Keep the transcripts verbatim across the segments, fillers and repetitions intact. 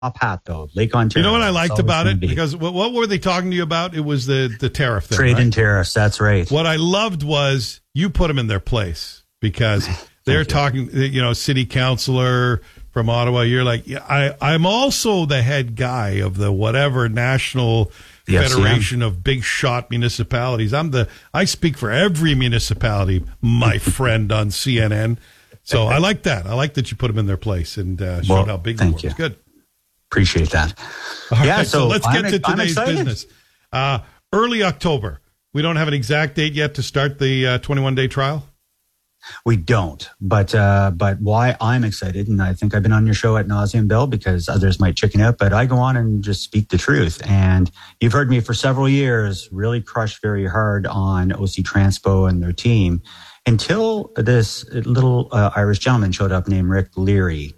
hat, though. Lake Ontario. You know what I liked about it? Be. Because what, what were they talking to you about? It was the, the tariff thing, Trade right? and tariffs, that's right. What I loved was you put them in their place because they're you. talking, you know, city councilor from Ottawa. You're like, yeah, I, I'm also the head guy of the whatever national the federation of big shot municipalities. I'm the, I speak for every municipality, my friend on C N N. So I like that. I like that you put them in their place and uh, showed well, how big thank you were. you. It's good. Appreciate that. All yeah, right, so, so let's get I'm, to today's business. Uh, early October. We don't have an exact date yet to start the uh, twenty-one day trial? We don't, but uh, but why I'm excited, and I think I've been on your show at nauseam, Bill, because others might chicken out, but I go on and just speak the truth. And you've heard me for several years really crush very hard on O C Transpo and their team until this little uh, Irish gentleman showed up named Rick Leary.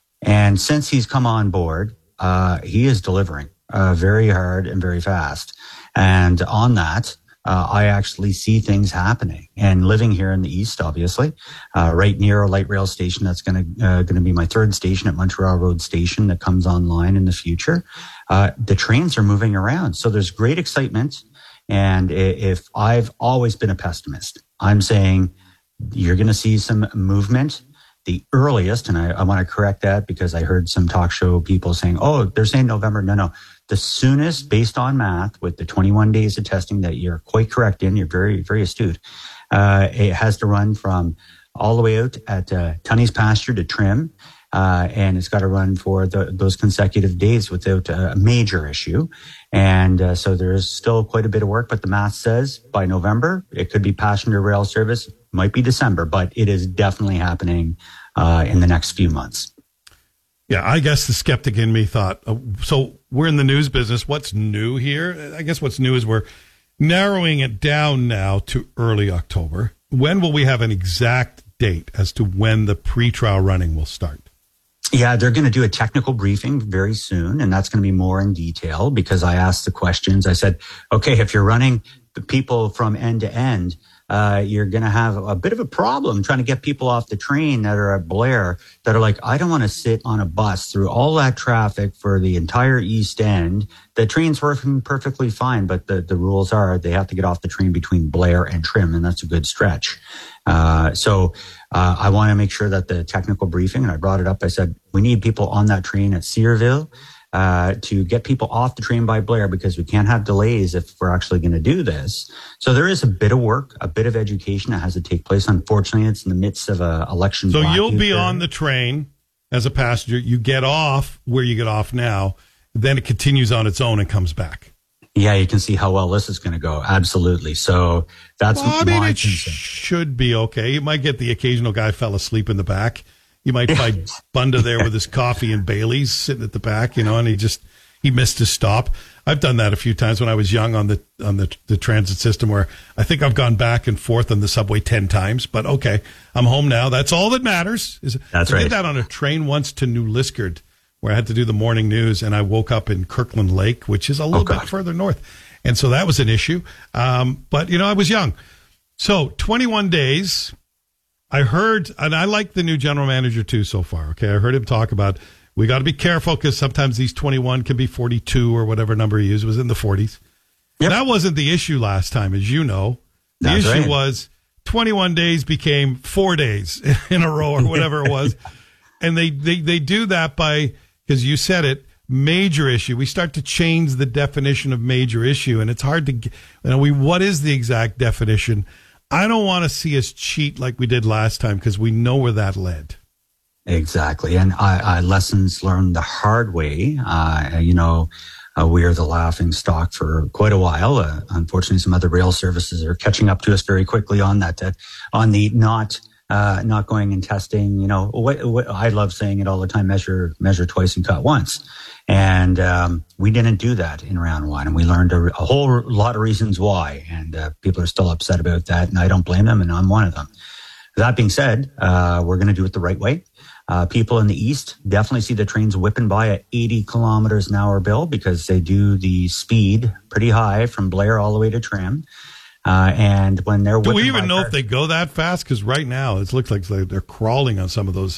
And since he's come on board, uh, he is delivering uh, very hard and very fast. And on that, uh, I actually see things happening. And living here in the East, obviously, uh, right near a light rail station that's going to uh, going to be my third station at Montreal Road Station that comes online in the future. Uh, the trains are moving around, so there's great excitement. And if I've always been a pessimist, I'm saying you're going to see some movement. The earliest, and I, I want to correct that because I heard some talk show people saying, oh, they're saying November. No, no. The soonest, based on math, with the twenty-one days of testing that you're quite correct in, you're very, very astute, uh, it has to run from all the way out at uh, Tunney's Pasture to Trim, uh, and it's got to run for the, those consecutive days without a major issue. And uh, so there is still quite a bit of work, but the math says by November, it could be passenger rail service, might be December, but it is definitely happening uh, in the next few months. Yeah, I guess the skeptic in me thought, uh, so we're in the news business. What's new here? I guess what's new is we're narrowing it down now to early October. When will we have an exact date as to when the pre-trial running will start? Yeah, they're going to do a technical briefing very soon, and that's going to be more in detail because I asked the questions. I said, okay, if you're running the people from end to end, Uh, you're going to have a bit of a problem trying to get people off the train that are at Blair that are like, I don't want to sit on a bus through all that traffic for the entire East End. The train's working perfectly fine, but the, the rules are they have to get off the train between Blair and Trim, and that's a good stretch. Uh, so uh, I want to make sure that the technical briefing, and I brought it up, I said, we need people on that train at Searville Uh, to get people off the train by Blair because we can't have delays if we're actually going to do this. So there is a bit of work, a bit of education that has to take place. Unfortunately, it's in the midst of a election. So you'll be on the train as a passenger. You get off where you get off now. Then it continues on its own and comes back. Yeah, you can see how well this is going to go. Absolutely. So that's well, I mean, my it concern. should be okay. You might get the occasional guy fell asleep in the back. You might find Bunda there with his coffee and Bailey's sitting at the back, you know, and he just, he missed his stop. I've done that a few times when I was young on the, on the, the transit system where I think I've gone back and forth on the subway ten times, but okay, I'm home now. That's all that matters. Is That's I right. did that on a train once to New Liskeard where I had to do the morning news and I woke up in Kirkland Lake, which is a little oh, bit further north. And so that was an issue. Um, but you know, I was young. So twenty-one days. I heard, and I like the new general manager too so far. Okay, I heard him talk about we got to be careful because sometimes these twenty-one can be forty-two or whatever number he used. It was in the forties. Yep. That wasn't the issue last time, as you know. The That's issue right. was twenty-one days became four days in a row or whatever it was, and they they they do that by because you said it. Major issue. We start to change the definition of major issue, and it's hard to. You know, we what is the exact definition? I don't want to see us cheat like we did last time because we know where that led. Exactly. And I, I lessons learned the hard way. Uh, you know, uh, we are the laughing stock for quite a while. Uh, unfortunately, some other rail services are catching up to us very quickly on that, uh, on the not, uh, not going and testing. You know, what, what, I love saying it all the time, measure, measure twice and cut once. And um, we didn't do that in round one, and we learned a, a whole lot of reasons why. And uh, people are still upset about that, and I don't blame them, and I'm one of them. That being said, uh, we're going to do it the right way. Uh, people in the East definitely see the trains whipping by at eighty kilometers an hour, Bill, because they do the speed pretty high from Blair all the way to Trim. Uh, and when they're do whipping we even by know cars, if they go that fast? Because right now it looks like they're crawling on some of those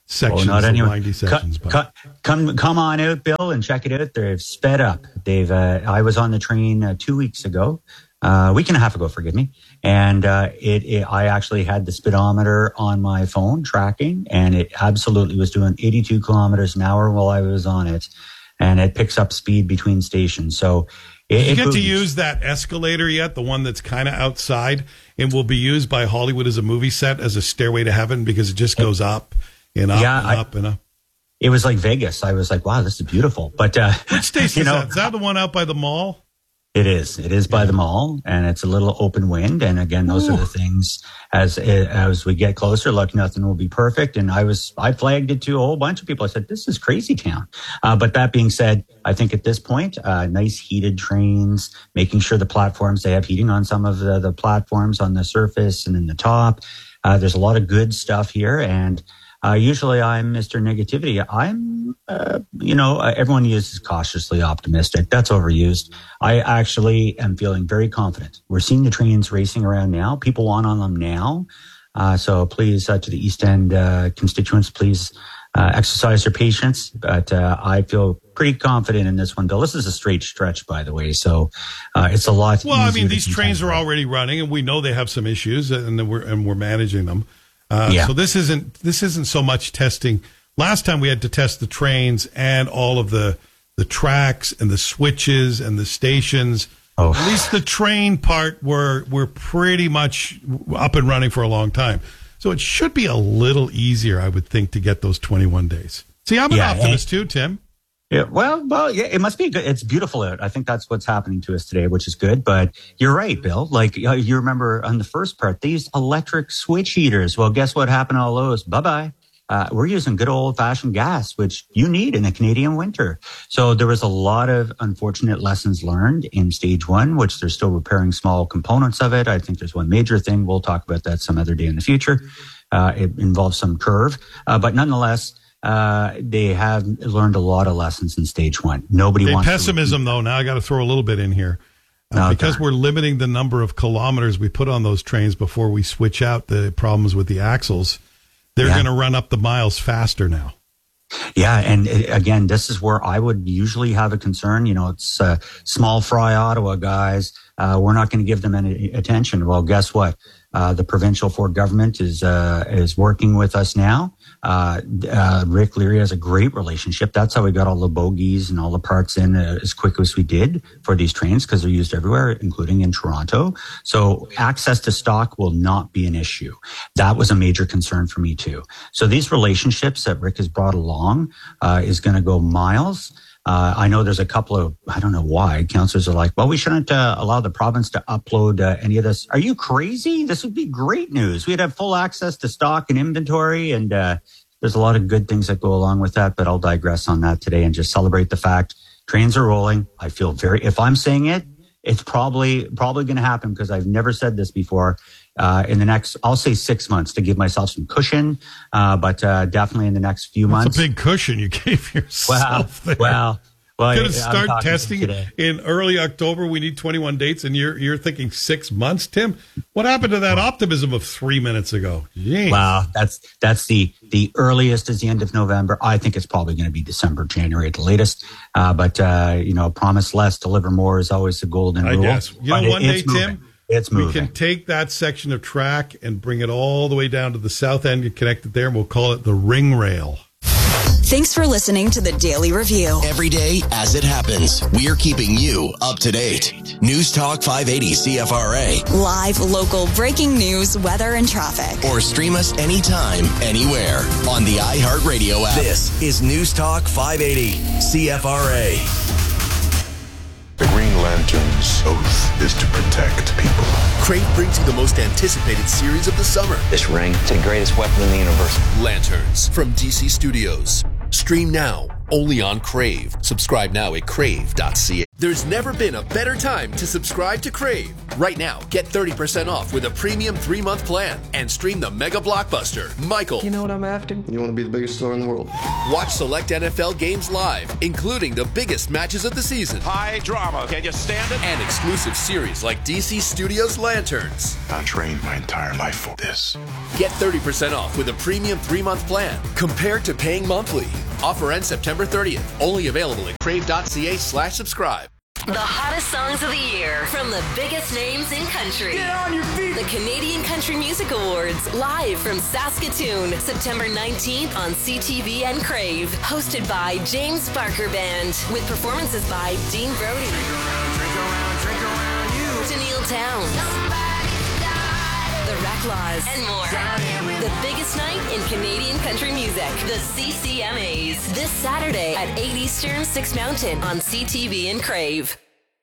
sections, oh, not the anyway. windy sections. Co- co- come, come on out, Bill, and check it out. They've sped up. They've. Uh, I was on the train uh, two weeks ago, a uh, week and a half ago, forgive me, and uh, it, it. I actually had the speedometer on my phone tracking, and it absolutely was doing eighty-two kilometers an hour while I was on it, and it picks up speed between stations. So. It, Did you it get moves. to use that escalator yet? The one that's kind of outside and will be used by Hollywood as a movie set as a stairway to heaven because it just goes up and up yeah, and I, up and up. It was like Vegas. I was like, wow, this is beautiful. But uh, which station you know, is that? Is that the one out by the mall? It is. It is by the mall, and it's a little open wind. And again, those Ooh. are the things as as we get closer. Look, nothing will be perfect. And I was I flagged it to a whole bunch of people. I said, "This is crazy town." Uh, but that being said, I think at this point, uh, nice heated trains, making sure the platforms they have heating on some of the, the platforms on the surface and in the top. Uh, there's a lot of good stuff here, and. Uh, usually I'm Mister Negativity. I'm, uh, you know, uh, everyone uses cautiously optimistic. That's overused. I actually am feeling very confident. We're seeing the trains racing around now. People want on them now. Uh, so please, uh, to the East End uh, constituents, please uh, exercise your patience. But uh, I feel pretty confident in this one, Bill. This is a straight stretch, by the way. So uh, it's a lot. Well, I mean, these trains are already running, and we know they have some issues, and we're and we're managing them. Uh, yeah. So this isn't this isn't so much testing. Last time we had to test the trains and all of the the tracks and the switches and the stations. Oh. At least the train part were were pretty much up and running for a long time. So it should be a little easier, I would think, to get those twenty-one days. See, I'm an yeah, optimist too, Tim. Yeah, well, well, yeah, it must be good. It's beautiful out. I think that's what's happening to us today, which is good. But you're right, Bill. Like uh, you remember on the first part, these electric switch heaters. Well, guess what happened to all those? Bye bye. Uh, we're using good old fashioned gas, which you need in a Canadian winter. So there was a lot of unfortunate lessons learned in stage one, which they're still repairing small components of it. I think there's one major thing. We'll talk about that some other day in the future. Uh, it involves some curve, uh, but nonetheless. Uh, they have learned a lot of lessons in stage one. Nobody hey, wants pessimism, though. Now I got to throw a little bit in here. Uh, okay. Because we're limiting the number of kilometers we put on those trains before we switch out the problems with the axles. They're yeah. going to run up the miles faster now. Yeah, and it, again, this is where I would usually have a concern. You know, it's uh, small fry Ottawa guys. Uh, we're not going to give them any attention. Well, guess what? Uh, the provincial Ford government is uh, is working with us now. Uh, uh, Rick Leary has a great relationship. That's how we got all the bogies and all the parts in uh, as quick as we did for these trains because they're used everywhere, including in Toronto. So access to stock will not be an issue. That was a major concern for me too. So these relationships that Rick has brought along uh, is going to go miles. Uh, I know there's a couple of, I don't know why, councillors are like, well, we shouldn't uh, allow the province to upload uh, any of this. Are you crazy? This would be great news. We'd have full access to stock and inventory, and uh, there's a lot of good things that go along with that, but I'll digress on that today and just celebrate the fact trains are rolling. I feel very, if I'm saying it, it's probably probably going to happen because I've never said this before. Uh, in the next, I'll say six months to give myself some cushion, uh, but uh, definitely in the next few months. That's a big cushion you gave yourself well, there. Well, well, going to start testing in early October. We need twenty-one dates, and you're you're thinking six months, Tim. What happened to that optimism of three minutes ago? Jeez. Wow, that's that's the the earliest is the end of November. I think it's probably going to be December, January at the latest. Uh, but uh, you know, promise less, deliver more is always the golden rule. I guess you know, but one it, day, moving. Tim. It's moving. We can take that section of track and bring it all the way down to the south end and connect it there, and we'll call it the ring rail. Thanks for listening to the Daily Review. Every day as it happens, we're keeping you up to date. News Talk five eighty C F R A. Live, local, breaking news, weather, and traffic. Or stream us anytime, anywhere on the iHeartRadio app. This is News Talk five eighty C F R A. The Green Lantern's oath is to protect people. Crave brings you the most anticipated series of the summer. This ring, it's the greatest weapon in the universe. Lanterns from D C Studios. Stream now, only on Crave. Subscribe now at crave dot c a. There's never been a better time to subscribe to Crave. Right now, get thirty percent off with a premium three-month plan and stream the mega blockbuster, Michael. You know what I'm after? You want to be the biggest star in the world. Watch select N F L games live, including the biggest matches of the season. High drama. Can you stand it? And exclusive series like D C Studios Lanterns. I trained my entire life for this. Get thirty percent off with a premium three-month plan compared to paying monthly. Offer ends September thirtieth. Only available at crave.ca slash subscribe. The hottest songs of the year from the biggest names in country. Get on your feet! The Canadian Country Music Awards, live from Saskatoon, September nineteenth on C T V and Crave. Hosted by James Barker Band, with performances by Dean Brody, Drink around, drink around, drink around you. Tennille Towns, The Racklaws, and more. The biggest night in Canadian country music, the C C M As. This Saturday at eight Eastern, six Mountain on C T V and Crave.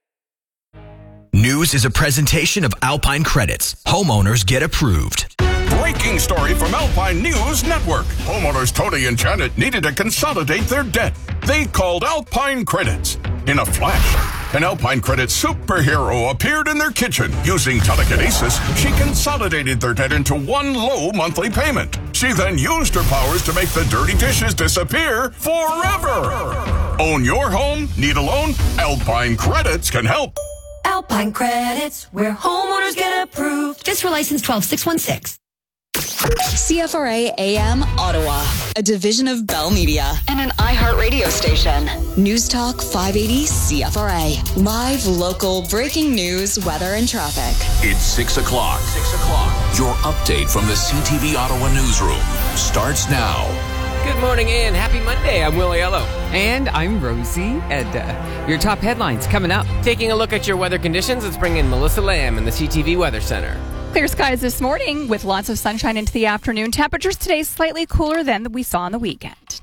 News is a presentation of Alpine Credits. Homeowners get approved. Breaking story from Alpine News Network. Homeowners Tony and Janet needed to consolidate their debt. They called Alpine Credits. In a flash, an Alpine Credits superhero appeared in their kitchen. Using telekinesis, she consolidated their debt into one low monthly payment. She then used her powers to make the dirty dishes disappear forever. Own your home? Need a loan? Alpine Credits can help. Alpine Credits, where homeowners get approved. Just for license twelve six one six. C F R A A M Ottawa, a division of Bell Media and an iHeart radio station. News Talk five eighty C F R A. Live, local, breaking news, weather, and traffic. It's six o'clock. Six o'clock. Your update from the C T V Ottawa newsroom starts now. Good morning and happy Monday. I'm Willie Yellow. And I'm Rosie Edda. Your top headlines coming up. Taking a look at your weather conditions, let's bring in Melissa Lamb in the C T V Weather Center. Clear skies this morning with lots of sunshine into the afternoon. Temperatures today slightly cooler than we saw on the weekend.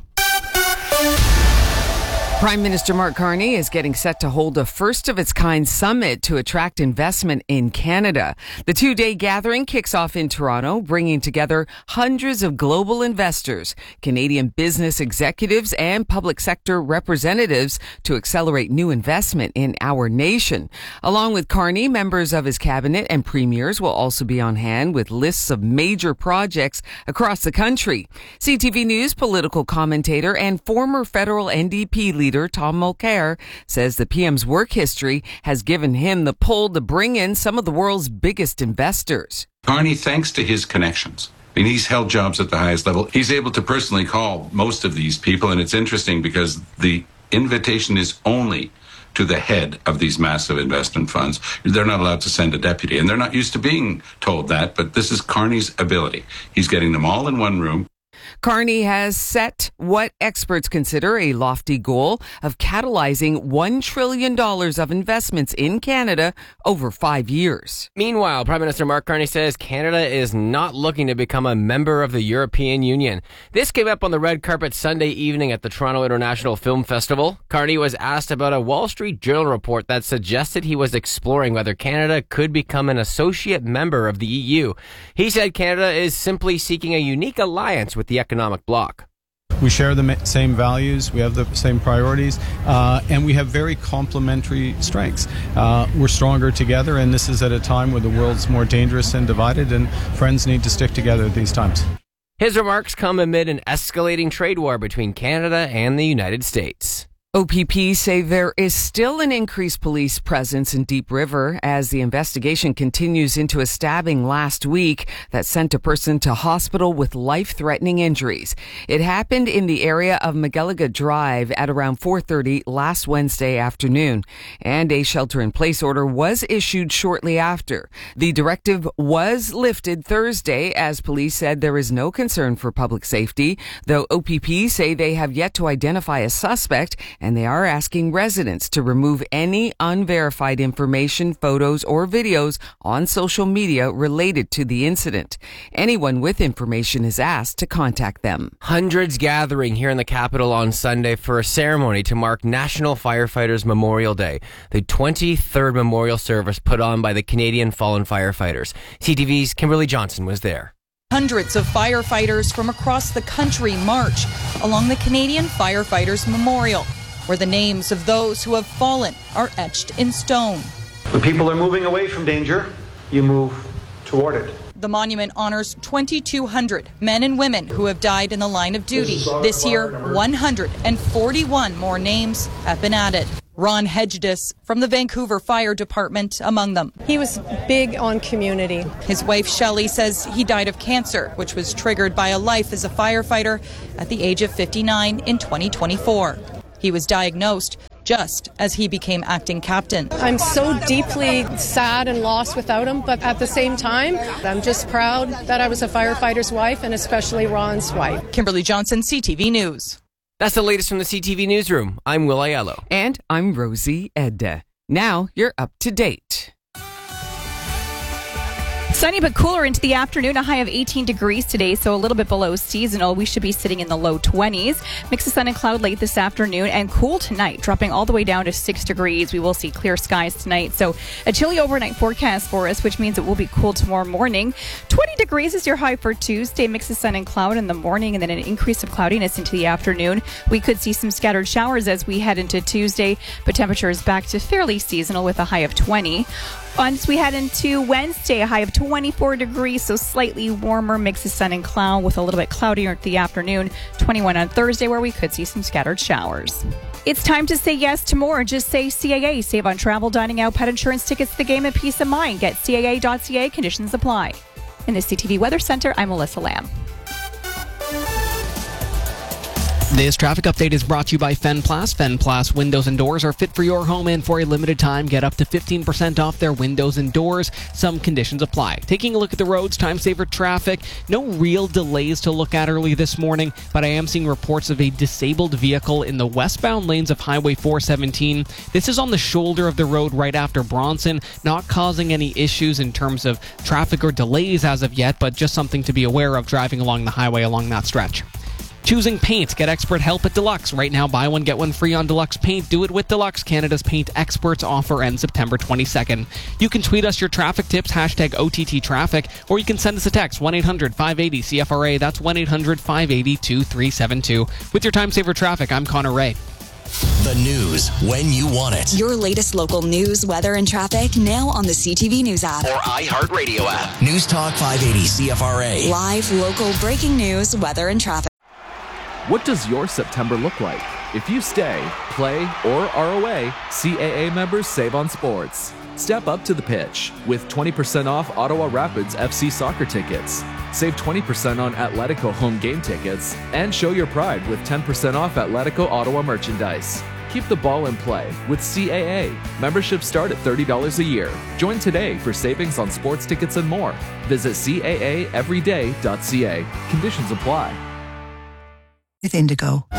Prime Minister Mark Carney is getting set to hold a first-of-its-kind summit to attract investment in Canada. The two-day gathering kicks off in Toronto, bringing together hundreds of global investors, Canadian business executives, and public sector representatives to accelerate new investment in our nation. Along with Carney, members of his cabinet and premiers will also be on hand with lists of major projects across the country. C T V News political commentator and former federal N D P leader Leader Tom Mulcair says the P M's work history has given him the pull to bring in some of the world's biggest investors. Carney, thanks to his connections, I mean, he's held jobs at the highest level. He's able to personally call most of these people, and it's interesting because the invitation is only to the head of these massive investment funds. They're not allowed to send a deputy, and they're not used to being told that, but this is Carney's ability. He's getting them all in one room. Carney has set what experts consider a lofty goal of catalyzing one trillion dollars of investments in Canada over five years. Meanwhile, Prime Minister Mark Carney says Canada is not looking to become a member of the European Union. This came up on the red carpet Sunday evening at the Toronto International Film Festival. Carney was asked about a Wall Street Journal report that suggested he was exploring whether Canada could become an associate member of the E U. He said Canada is simply seeking a unique alliance with the economic bloc. We share the same values, we have the same priorities, uh, and we have very complementary strengths. Uh, we're stronger together, and this is at a time where the world's more dangerous and divided, and friends need to stick together at these times. His remarks come amid an escalating trade war between Canada and the United States. O P P say there is still an increased police presence in Deep River as the investigation continues into a stabbing last week that sent a person to hospital with life-threatening injuries. It happened in the area of McGilliga Drive at around four thirty last Wednesday afternoon, and a shelter-in-place order was issued shortly after. The directive was lifted Thursday as police said there is no concern for public safety, though O P P say they have yet to identify a suspect, and they are asking residents to remove any unverified information, photos, or videos on social media related to the incident. Anyone with information is asked to contact them. Hundreds gathering here in the capital on Sunday for a ceremony to mark National Firefighters Memorial Day, the twenty-third memorial service put on by the Canadian Fallen Firefighters. C T V's Kimberly Johnson was there. Hundreds of firefighters from across the country march along the Canadian Firefighters Memorial. where the names of those who have fallen are etched in stone. When people are moving away from danger, you move toward it. The monument honors twenty-two hundred men and women who have died in the line of duty. This year, one hundred forty-one more names have been added. Ron Hedges from the Vancouver Fire Department among them. He was big on community. His wife Shelley says he died of cancer, which was triggered by a life as a firefighter at the age of fifty-nine in twenty twenty-four. He was diagnosed just as he became acting captain. I'm so deeply sad and lost without him, but at the same time, I'm just proud that I was a firefighter's wife, and especially Ron's wife. Kimberly Johnson, C T V News. That's the latest from the C T V Newsroom. I'm Will Aiello. And I'm Rosie Edda. Now you're up to date. Sunny but cooler into the afternoon, a high of eighteen degrees today, so a little bit below seasonal. We should be sitting in the low twenties. Mix of sun and cloud late this afternoon, and cool tonight, dropping all the way down to six degrees. We will see clear skies tonight, so a chilly overnight forecast for us, which means it will be cool tomorrow morning. twenty degrees is your high for Tuesday. Mix of sun and cloud in the morning, and then an increase of cloudiness into the afternoon. We could see some scattered showers as we head into Tuesday, but temperature is back to fairly seasonal with a high of twenty. Once we head into Wednesday, a high of twenty-four degrees, so slightly warmer, mix of sun and cloud with a little bit cloudier at the afternoon. twenty-one on Thursday, where we could see some scattered showers. It's time to say yes to more. Just say C A A. Save on travel, dining out, pet insurance, tickets to the game, and peace of mind. Get C A A dot C A. Conditions apply. In the C T V Weather Center, I'm Melissa Lamb. This traffic update is brought to you by Fenplas. Fenplas windows and doors are fit for your home, and for a limited time, get up to fifteen percent off their windows and doors. Some conditions apply. Taking a look at the roads, time saver traffic. No real delays to look at early this morning, but I am seeing reports of a disabled vehicle in the westbound lanes of Highway four seventeen. This is on the shoulder of the road right after Bronson, not causing any issues in terms of traffic or delays as of yet, but just something to be aware of driving along the highway along that stretch. Choosing paint. Get expert help at Deluxe. Right now, buy one, get one free on Deluxe Paint. Do it with Deluxe. Canada's paint experts offer ends September twenty-second. You can tweet us your traffic tips, hashtag O T T traffic, or you can send us a text, one eight hundred five eight zero C F R A. That's one eight hundred five eight zero two three seven two. With your time saver traffic, I'm Connor Ray. The news when you want it. Your latest local news, weather, and traffic now on the C T V News app. Or iHeartRadio app. News Talk five eighty C F R A. Live, local, breaking news, weather, and traffic. What does your September look like? If you stay, play, or are away, C A A members save on sports. Step up to the pitch with twenty percent off Ottawa Rapids F C soccer tickets. Save twenty percent on Atletico home game tickets, and show your pride with ten percent off Atletico Ottawa merchandise. Keep the ball in play with C A A. Memberships start at thirty dollars a year. Join today for savings on sports tickets and more. Visit C A A everyday dot C A. Conditions apply. With Indigo.